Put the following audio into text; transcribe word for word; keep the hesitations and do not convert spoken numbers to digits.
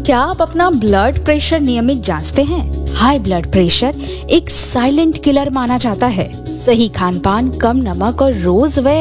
क्या आप अपना ब्लड प्रेशर नियमित जांचते हैं? हाई ब्लड प्रेशर एक साइलेंट किलर माना जाता है। सही खान पान, कम नमक और रोज व्यायाम